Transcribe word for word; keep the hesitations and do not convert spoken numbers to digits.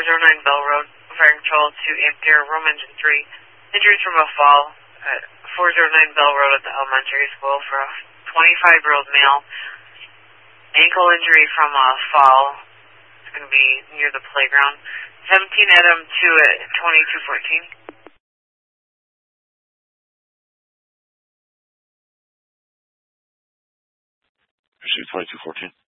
oh nine Bell Road, fire control to Ampere, Room Engine three. Injuries from a fall at four oh nine Bell Road at the elementary school for a twenty-five-year-old male. Ankle injury from a fall. It's going to be near the playground. seventeen Adam two at twenty-two fourteen. Pursuit twenty-two fourteen.